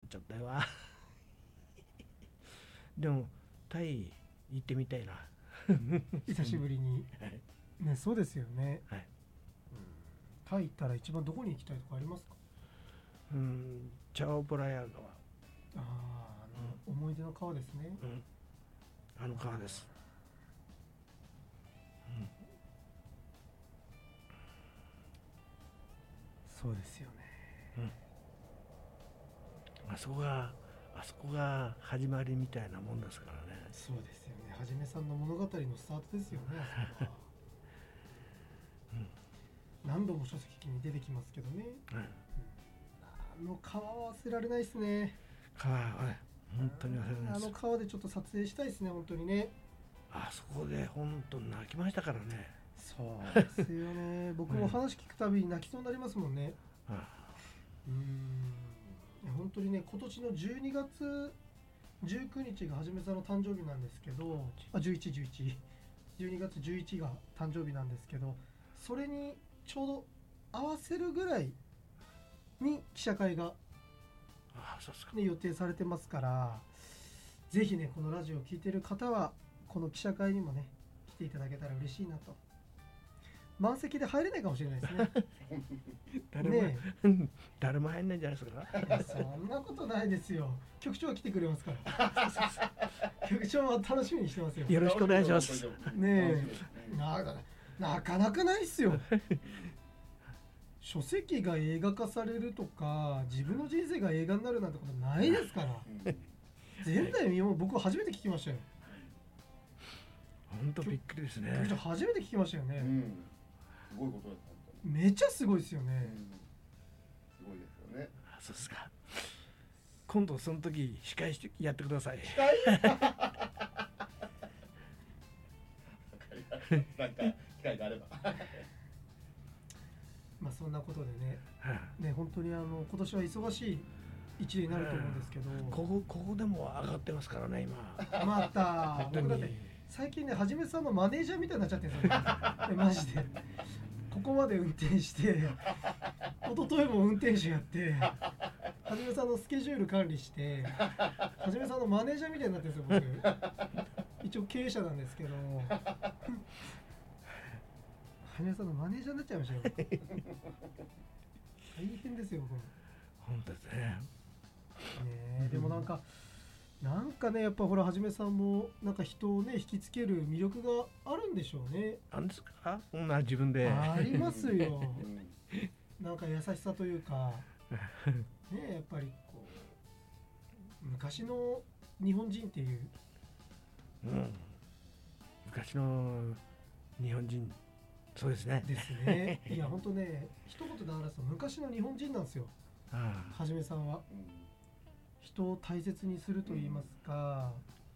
ちゃったよわでもタイ行ってみたいな久しぶりにはいね。そうですよね。 はいタイ行ったら一番どこに行きたいとかありますか？ チャオプラヤ川、 思い出の川ですね。 あの川です、 そうですよね。 あそこが始まりみたいなもんですからね。 そうですよね。はじめさんの物語のスタートですよね、あそこは。何度も書籍に出てきますけどね。あの川は忘れられないですね。 川は本当に忘れないです。 あの川でちょっと撮影したいですね、本当にね。 あそこで本当泣きましたからね。 そうですよね。僕も話聞くたびに泣きそうになりますもんね。いや本当にね、今年の12月19日がはじめさんの誕生日なんですけど、12月11が誕生日なんですけど、それにちょうど合わせるぐらいに記者会が、 そうですか。 ね、予定されてますから、ぜひねこのラジオを聞いてる方はこの記者会にもね来ていただけたら嬉しいなと。満席で入れないかもしれないですね。 誰も入んないんじゃないですか。 いやそんなことないですよ。局長は来てくれますから。局長は楽しみにしてますよ。 よろしくお願いします。 ねえ、なかなかないっすよ。書籍が映画化されるとか、自分の人生が映画になるなんてことないですから。前代未聞、僕は初めて聞きましたよ。 本当びっくりですね。 局長初めて聞きましたよね。 すごいことだった。 めっちゃすごいですよね。 すごいですよね。 そうですか。今度その時司会してやってください。 司会なんか機会があれば。 まあそんなことでね、本当に今年は忙しい一年になると思うんですけど、 ここでも上がってますからね今。 また僕だって最近ね、はじめさんのマネージャーみたいになっちゃってるんですよ、マジで。ここまで運転して、一昨日も運転手やって、はじめさんのスケジュール管理して、はじめさんのマネージャーみたいになってるんですよ、僕。一応経営者なんですけど、はじめさんのマネージャーになっちゃいましたよ。大変ですよ、僕も。 本当ですね。 でもなんかね、やっぱほらはじめさんもなんか人をね引きつける魅力があるんでしょうね。 なんですか？そんな自分で。 ありますよ。なんか優しさというかね、やっぱりこう昔の日本人っていう、 昔の日本人、そうですね。 ですね。いや本当ね、一言で話すと昔の日本人なんですよ、はじめさんは。人を大切にすると言いますか、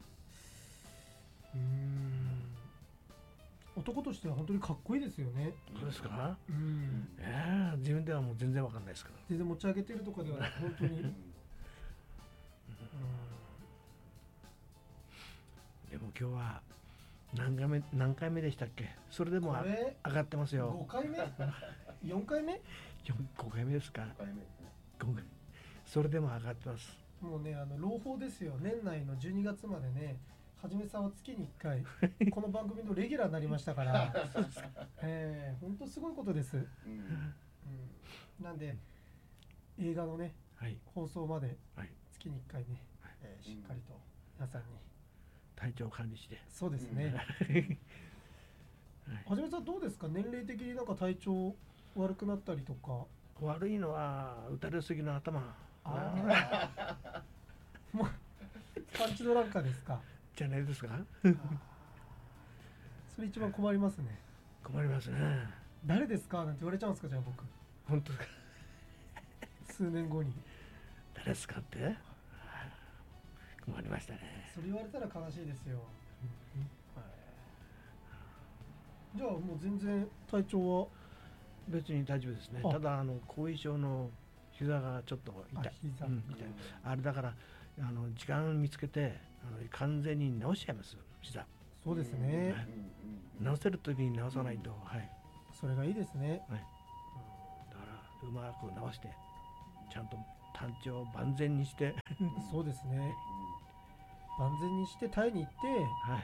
男としては本当にかっこいいですよね。 そうですか？自分ではもう全然わかんないですから。 全然持ち上げてるとかではなく、本当に。 でも今日は何回目でしたっけ？それでも上がってますよ。 5回目4回目 5回目ですか？5回。それでも上がってます。 もうね、朗報ですよ。年内の12月までね、はじめさんは月に1回この番組のレギュラーになりましたから。本当すごいことです。なんで映画のね、放送まで月に1回ね、しっかりと皆さんに体調管理して。 そうですね。はじめさんどうですか？年齢的になんか体調悪くなったりとか。 悪いのは打たれすぎの頭。 もうパンチのなんかですか？ じゃないですか？ それ一番困りますね。 困りますね。 誰ですかなんて言われちゃうんですか？じゃあ僕。 本当ですか？ 数年後に誰ですかって困りましたね。 それ言われたら悲しいですよ。じゃあもう全然体調は別に大丈夫ですね。ただ後遺症の膝がちょっと痛い。あれだから時間見つけて完全に治しちゃいます膝。 そうですね。 治せる時に治さないと、 それがいいですね。 だからうまく治してちゃんと探知を万全にしてそうですね。万全にしてタイに行って、 はい、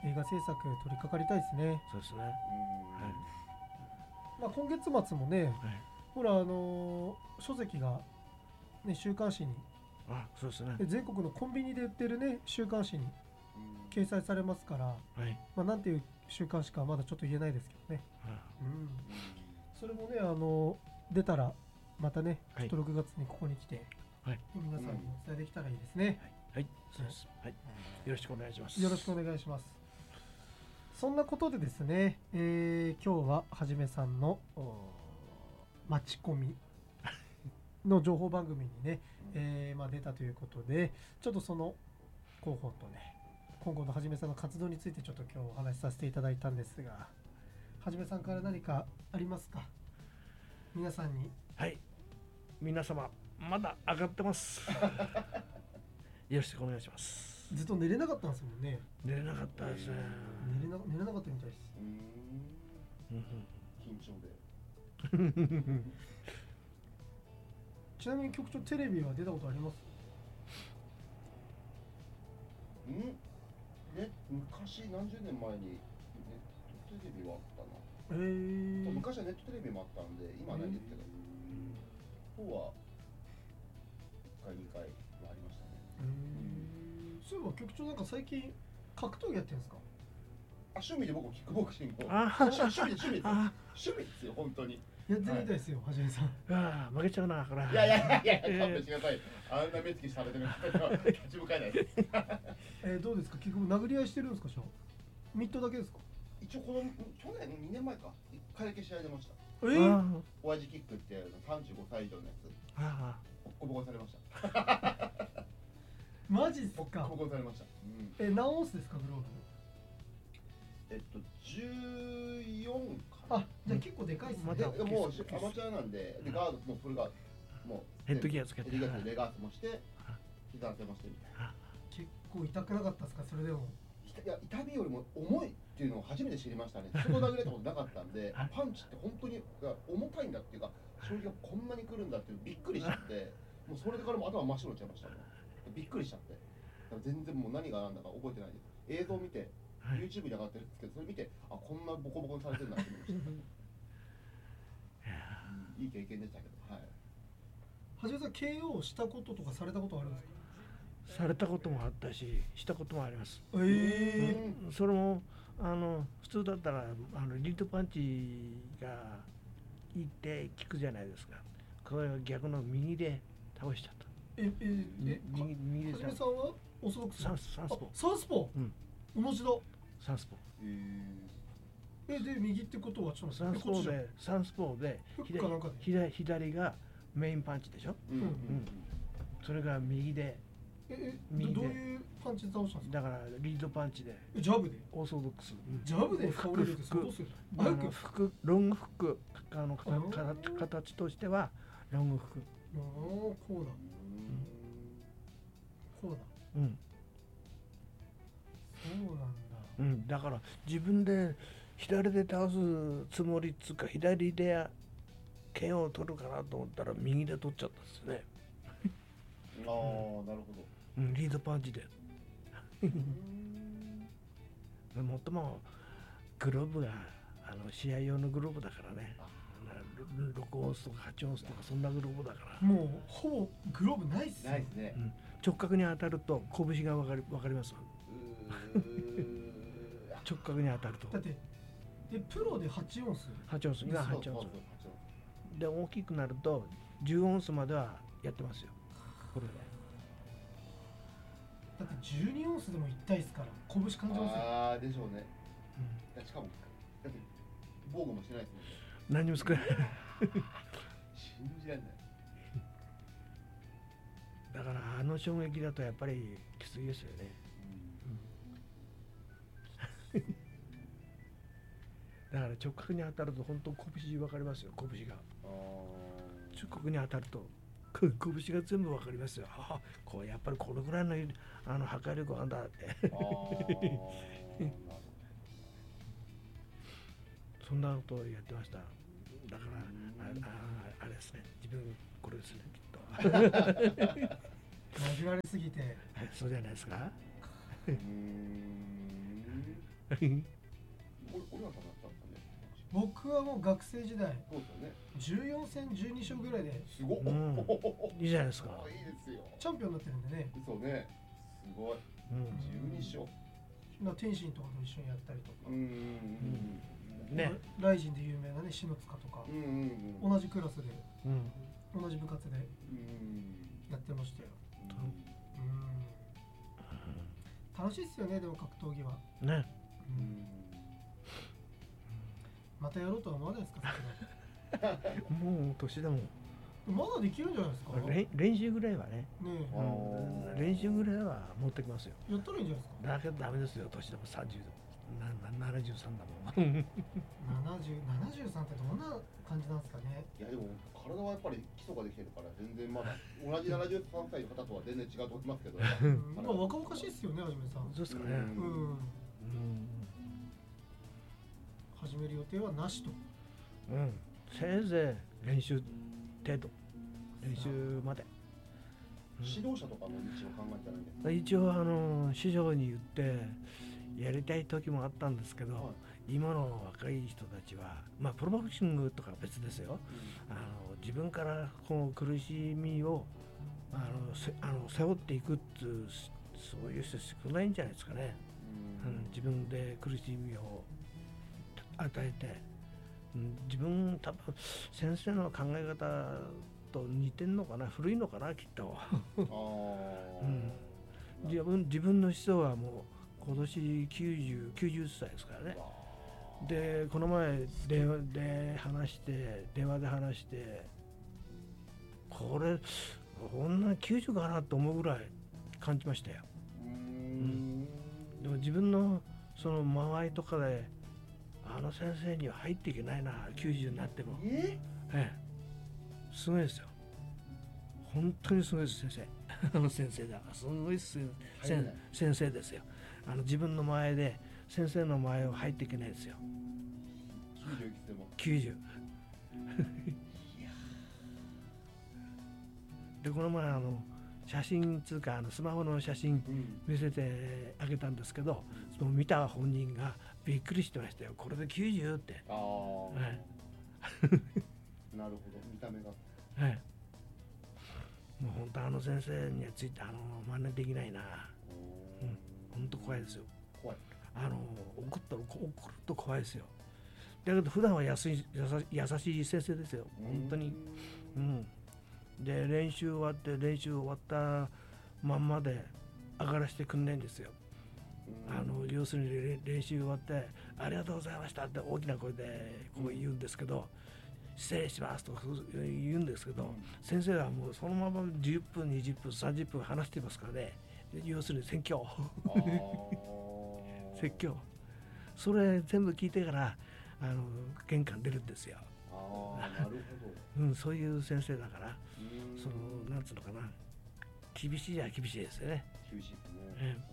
映画制作取り掛かりたいですね。 そうですね。はい。 まあ今月末もね、 はい、 ほら書籍がね週刊誌に、 あ、そうですね。 全国のコンビニで売ってるね週刊誌に掲載されますから、 はい、 まあなんていう週刊誌かはまだちょっと言えないですけどね。それもね出たらまたねちょっと6月にここに来て、 はい、 皆さんにお伝えできたらいいですね。 はい、そうです。はい、よろしくお願いします。 よろしくお願いします。そんなことでですね、今日ははじめさんの待ち込みの情報番組にね、まあ、出たということで、ちょっとその広報とね今後のはじめさんの活動についてちょっと今日お話しさせていただいたんですが、はじめさんから何かありますか？皆さんに。 はい、皆様まだ上がってますよろしくお願いします。 ずっと寝れなかったんですもんね。 寝れなかったですね。 寝れなかったみたいです。 緊張でちなみに局長、テレビは出たことあります？ ね、昔何十年前にネットテレビはあったな。昔はネットテレビもあったんで今はないですけど、今日は1回2回はありましたね。 そういえば局長なんか最近格闘技やってるんですか？ 趣味で僕もキックボクシングを趣味ですよ本当に。 やってみたいですよ、はじめさん。 負けちゃうなこれ。 いや勘弁してください。あんな目つきされてる方は立ち向かえないです。 どうですか、結局殴り合いしてるんですか？じゃあミットだけですか？ 一応この去年2年前か1回だけ試合出ました。親父キックって35歳以上のやつボコボコされました。 マジっすか？ ボコボコされました。 何オンスですか、グローブ ？14 かな。あ、じゃあ結構でかいっすね。 もうアマチュアなんで、ガードもフルガードもヘッドギアつけてレガースもして膝当てもしてみたいな。 結構痛くなかったですか？それでも。 いや、痛みよりも重いっていうのを初めて知りましたね。人を殴れたことなかったんで、パンチって本当に重たいんだっていうか、衝撃がこんなに来るんだっていうびっくりしちゃって、もうそれからも頭真っ白になっちゃいましたもん。びっくりしちゃって、全然もう何が何だか覚えてないです。映像を見て、YouTube に上がってるんですけど、それ見て、あ、こんなボコボコにされてるんだって思いました。いい経験でしたけど、はい。 はじめさん、KO したこととかされたことあるんですか？ されたこともあったし、したこともあります。それも普通だったらリードパンチがいって効くじゃないですか。これが逆の右で倒しちゃった。右で。 はじめさんはオーソドックス？ サウスポー。 サウスポー。同じだ。 サウスポー。 で右ってことはちょっとサウスポーで左がメインパンチでしょ。それが右で。 どういうパンチで倒したんですか？ だからリードパンチで。 ジャブで？ オーソドックス。 ジャブで倒れるってそうする。 ロングフック形としてはロングフック。 こうだ。こうだ。そうなんだ。だから自分で左で倒すつもりっつうか左で剣を取るかなと思ったら右で取っちゃったんですね。 なるほど。 リードパンチで。もっともグローブが試合用のグローブだからね。6オンスとか8オンスとかそんなグローブだから。 もうほぼグローブないっすね。 ないですね。 直角に当たると拳がわかります。直角に当たると。 だってプロで8オンス ？8オンスが8オンス。で大きくなると10オンスまではやってますよ。これで。 だって12オンスでも痛いですから拳感じますよ。 でしょうね。しかもだって防具もしてないですもんね。 何も少ない。 信じられない。 だから衝撃だとやっぱりきついですよね。だから直角に当たると本当拳分かりますよ。拳が直角に当たると拳が全部分かりますよ。こうやっぱりこれぐらいの破壊力あんだってそんなことをやってました。 だからあれですね、自分これですねきっと。 投げられすぎて。 そうじゃないですか。 俺はさんだったんですかね。 僕はもう学生時代そうですよね。 14戦12勝ぐらいですごっ、 いいじゃないですか。 いいですよ。 チャンピオンになってるんでね。 そうね。すごい。12勝。 天心とかと一緒にやったりとか、 ね、 ライジンで有名なね篠塚とか、同じクラスで、同じ部活でやってましたよ。楽しいっすよね、でも格闘技はね。 またやろうとは思わないですか？ もう年でもまだできるんじゃないですか？ 練習ぐらいはね。練習ぐらいは持ってきますよ。 やったらいいんじゃないですか？ だけどダメですよ、年でも30、73だもん。 73ってどんな感じなんですかね。 いやでも体はやっぱり基礎ができてるから全然まだ同じ73歳の方とは全然違うと思いますけど。 まあ若々しいっすよね、はじめさん。 そうですかね。 始める予定はなしと。 せいぜい練習程度、練習まで。 指導者とかの道を考えたらいいんですか？ 一応師匠に言ってやりたい時もあったんですけど、今の若い人たちはまあプロボクシングとか別ですよ。自分からこう苦しみを背負っていくっていうそういう人少ないんじゃないですかね。自分で苦しみを与えて、自分多分先生の考え方と似てんのかな、古いのかなきっと。自分の師匠はもう今年90歳ですからね。でこの前電話で話してこれこんな90かなと思うぐらい感じましたよ。でも自分のその間合いとかで先生には入っていけないな、90になっても。すごいですよ。本当にすごいです、先生。先生だからすごい先生ですよ。自分の前で先生の前を入っていけないですよ。90。でこの前写真つうかスマホの写真見せてあげたんですけど、その見た本人がびっくりしてましたよ。これで90って。 なるほど、見た目が。 もう本当先生にはついて真似できないな。本当怖いですよ。 怖い。 怒ると怖いですよ。だけど普段は優しい先生ですよ。本当に。で練習終わったまんまで上がらせてくんないんですよ。要するに練習終わってありがとうございましたって大きな声でこう言うんですけど、失礼しますと言うんですけど、先生はもうそのまま10分20分30分話してますからね。要するに説教説教、それ全部聞いてから玄関出るんですよ。 なるほど。 そういう先生だから、なんつうのかな、厳しいですよね。 厳しいですね。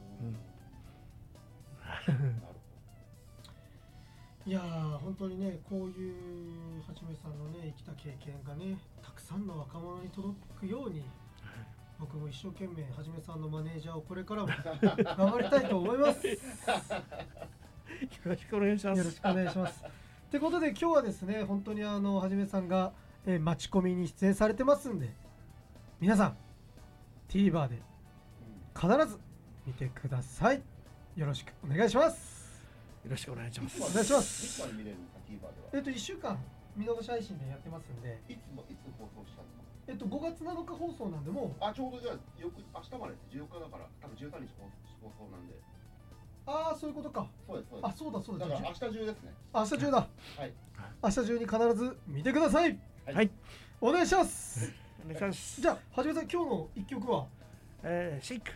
いや本当にね、こういうはじめさんのね生きた経験がねたくさんの若者に届くように、僕も一生懸命はじめさんのマネージャーをこれからも頑張りたいと思います。よろしくお願いします。 よろしくお願いします。ということで今日はですね、本当にはじめさんが、マチコミに出演されてますんで、皆さん TVer で必ず見てください。よろしくお願いします。 よろしくお願いします。 お願いします。 いつまで見れるんですか、TVer では。 1週間見逃し配信でやってますんで。 いつ放送したんですか。 5月7日放送なんで、もうちょうどじゃあ明日まで14日だから多分13日放送なんで。 そういうことか。 そうです。 そうだ。 だから明日中ですね。 明日中だ。 はい。 明日中に必ず見てください。 はい。 お願いします。 お願いします。 じゃあはじめさん、今日の一曲はシック。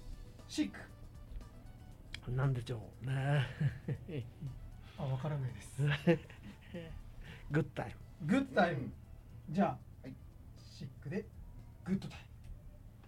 なんでしょうね。 わからないです。 グッタイム。 じゃあ、シックでグッドタイム。